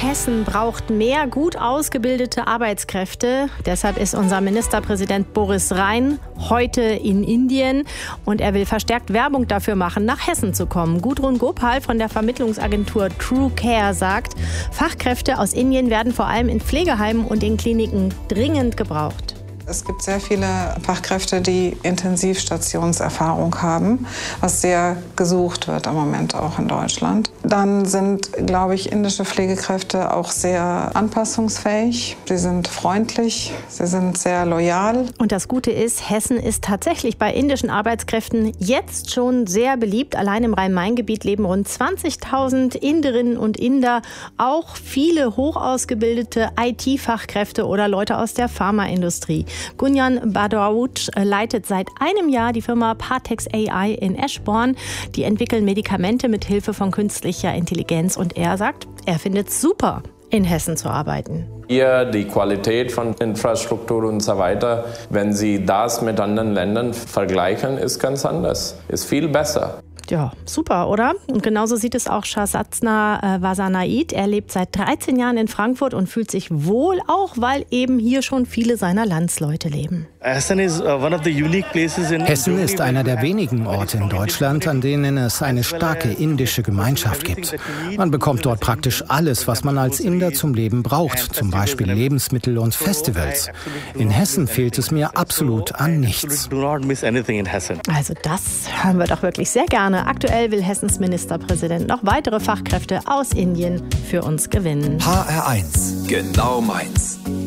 Hessen braucht mehr gut ausgebildete Arbeitskräfte. Deshalb ist unser Ministerpräsident Boris Rhein heute in Indien und er will verstärkt Werbung dafür machen, nach Hessen zu kommen. Gudrun Gopal von der Vermittlungsagentur True Care sagt, Fachkräfte aus Indien werden vor allem in Pflegeheimen und in Kliniken dringend gebraucht. Es gibt sehr viele Fachkräfte, die Intensivstationserfahrung haben, was sehr gesucht wird im Moment auch in Deutschland. Dann sind, glaube ich, indische Pflegekräfte auch sehr anpassungsfähig. Sie sind freundlich, sie sind sehr loyal. Und das Gute ist, Hessen ist tatsächlich bei indischen Arbeitskräften jetzt schon sehr beliebt. Allein im Rhein-Main-Gebiet leben rund 20.000 Inderinnen und Inder, auch viele hochausgebildete IT-Fachkräfte oder Leute aus der Pharmaindustrie. Gunjan Badaoud leitet seit einem Jahr die Firma Partex AI in Eschborn. Die entwickeln Medikamente mit Hilfe von künstlicher Intelligenz. Und er sagt, er findet es super, in Hessen zu arbeiten. Hier die Qualität von Infrastruktur und so weiter, wenn Sie das mit anderen Ländern vergleichen, ist ganz anders, ist viel besser. Ja, super, oder? Und genauso sieht es auch Shasazna Vasanaid. Er lebt seit 13 Jahren in Frankfurt und fühlt sich wohl, auch weil eben hier schon viele seiner Landsleute leben. Hessen ist einer der wenigen Orte in Deutschland, an denen es eine starke indische Gemeinschaft gibt. Man bekommt dort praktisch alles, was man als Inder zum Leben braucht, zum Beispiel Lebensmittel und Festivals. In Hessen fehlt es mir absolut an nichts. Also das hören wir doch wirklich sehr gerne. Aktuell will Hessens Ministerpräsident noch weitere Fachkräfte aus Indien für uns gewinnen. HR1, genau meins.